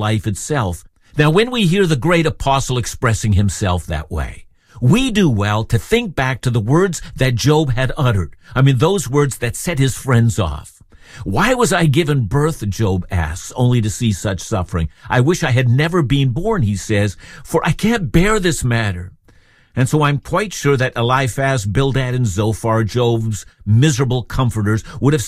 life itself. Now, when we hear the great apostle expressing himself that way, we do well to think back to the words that Job had uttered. Those words that set his friends off. Why was I given birth, Job asks, only to see such suffering? I wish I had never been born, he says, for I can't bear this matter. And so I'm quite sure that Eliphaz, Bildad, and Zophar, Job's miserable comforters, would have